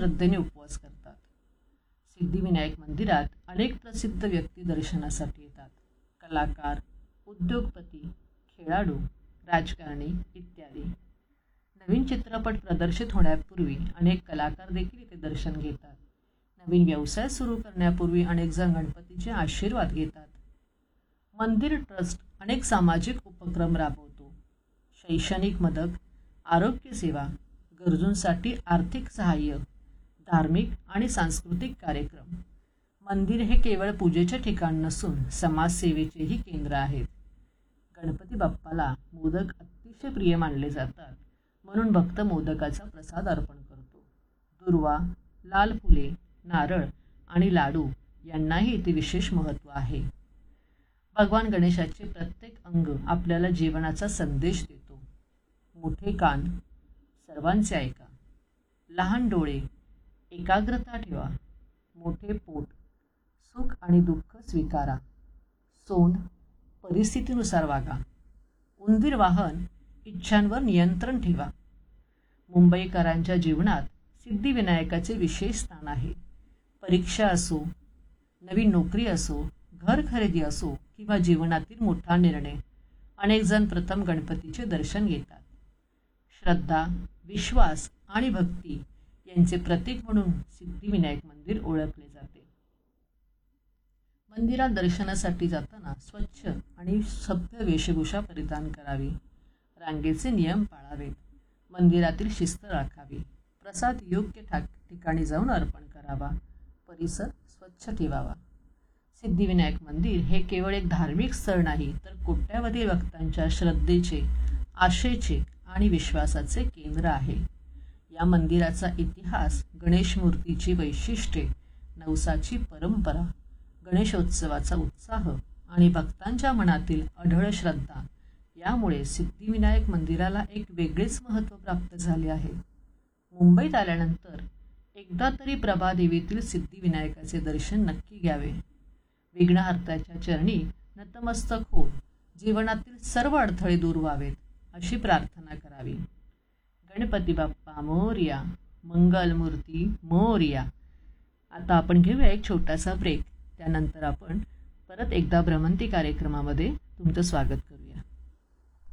श्रद्धेने उपवास करतात. सिद्धिविनायक मंदिरात अनेक प्रसिद्ध व्यक्ती दर्शनासाठी येतात. कलाकार, उद्योगपती, खेळाडू, राजकारणी इत्यादी. नवीन चित्रपट प्रदर्शित होण्यापूर्वी अनेक कलाकार देखील इथे दर्शन घेतात. नवीन व्यवसाय सुरू करण्यापूर्वी अनेक जण गणपतीचे आशीर्वाद घेतात. मंदिर ट्रस्ट अनेक सामाजिक उपक्रम राबवतो. शैक्षणिक मदत, आरोग्य सेवा, गरजूंसाठी आर्थिक सहाय्य, धार्मिक आणि सांस्कृतिक कार्यक्रम. मंदिर हे केवळ पूजेचे ठिकाण नसून समाजसेवेचेही केंद्र आहेत. गणपती बाप्पाला मोदक अतिशय प्रिय मानले जातात, म्हणून भक्त मोदकाचा प्रसाद अर्पण करतो. दुर्वा, लाल फुले, नारळ आणि लाडू यांनाही इथे विशेष महत्त्व आहे. भगवान गणेशाचे प्रत्येक अंग आपल्याला जीवनाचा संदेश देतो. मोठे कान, सर्वांचे ऐका. लहान डोळे, एकाग्रता ठेवा. मोठे पोट, सुख आणि दुःख स्वीकारा. सोंड, परिस्थितीनुसार वागा. उंदीर वाहन, इच्छांवर नियंत्रण ठेवा. मुंबईकरांच्या जीवनात सिद्धिविनायकाचे विशेष स्थान आहे. परीक्षा असो, नवीन नोकरी असो, घर खरेदी असो किंवा जीवनातील मोठा निर्णय, अनेक जण प्रथम गणपतीचे दर्शन घेतात. श्रद्धा, विश्वास आणि भक्ती यांचे प्रतीक म्हणून सिद्धिविनायक मंदिर ओळखले जाते. मंदिरात दर्शनासाठी जाताना स्वच्छ आणि सभ्य वेशभूषा परिधान करावी. रांगेचे नियम पाळावेत. मंदिरातील शिस्त राखावी. प्रसाद योग्य ठिकाणी जाऊन अर्पण करावा. परिसर स्वच्छ ठेवावा. सिद्धिविनायक मंदिर हे केवळ एक धार्मिक स्थळ नाही, तर कोट्यावधी भक्तांच्या श्रद्धेचे, आशेचे आणि विश्वासाचे केंद्र आहे. या मंदिराचा इतिहास, गणेश मूर्तीची वैशिष्ट्ये, नवसाची परंपरा, गणेशोत्सवाचा उत्साह आणि भक्तांच्या मनातील अढळ श्रद्धा यामुळे सिद्धिविनायक मंदिराला एक वेगळेच महत्त्व प्राप्त झाले आहे. मुंबईत आल्यानंतर एकदा तरी प्रभादेवीतील सिद्धिविनायकाचे दर्शन नक्की घ्यावे. विघ्नहर्त्याच्या चरणी नतमस्तक होऊन जीवनातील सर्व अडथळे दूर व्हावेत अशी प्रार्थना करावी. गणपती बाप्पा मोरया, मंगलमूर्ती मोरया. आता आपण घेऊया एक छोटासा ब्रेक. त्यानंतर आपण परत एकदा भ्रमंती कार्यक्रमामध्ये तुमचं स्वागत करूया.